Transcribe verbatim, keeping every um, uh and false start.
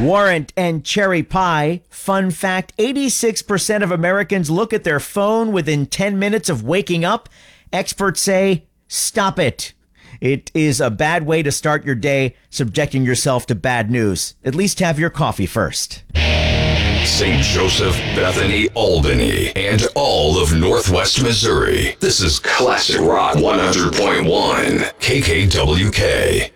Warrant and cherry pie. Fun fact, eighty-six percent of Americans look at their phone within ten minutes of waking up. Experts say, stop it. It is a bad way to start your day, subjecting yourself to bad news. At least have your coffee first. Saint Joseph, Bethany, Albany, and all of Northwest Missouri. This is Classic Rock one hundred point one, K K W K.